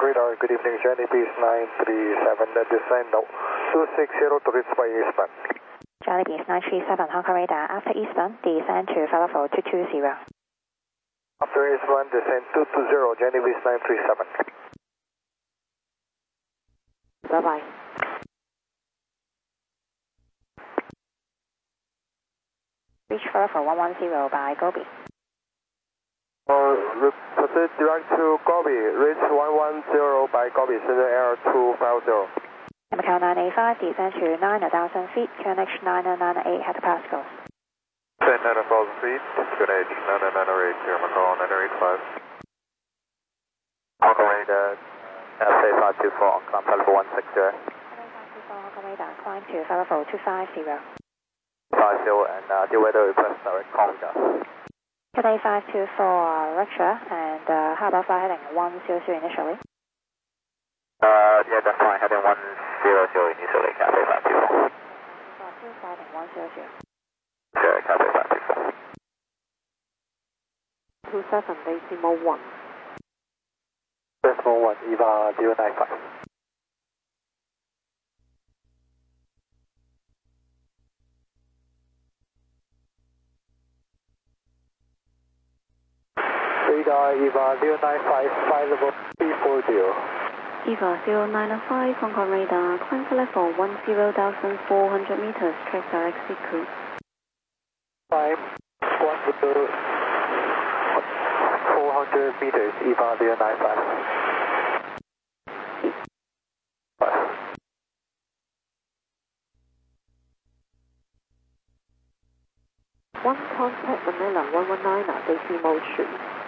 radar, good evening, Johnny Base 937, descend now, 260 to reach by eastbound. Johnny Base 937, Hong Kong radar, after eastbound, descend to Falafel 220. After eastbound, descend 220, Johnny Base 937. Bye-bye. Reach Falafel 110 by Gobi. Proceed direct to Gobi, reach 110 by Gobi, Shenzhen Air 250. Macau 985, descend to 9,000 feet, QNH 9098 hectopascals. 9,000 feet, QNH 9098, here Macau 985. Hong Kong radar, SA 524, on climb Falafel 160. Hong Kong radar, climb to Falafel 250. 50 and the weather request direct computer. Today 524 Russia, and how about flight heading 100 initially? Yeah, that's fine, heading 100 initially, Cathay 524. Flight heading 100. Sure, Cathay 524. 27 decimal 1. Decimal 1, EVA 095. Radar EVA 095, flight level 340. EVA 095, Hong Kong radar, climb Falafel 10,400 meters, track direct sequence. 400 meters, EVA 095. One contact Manila 119, decimal 2.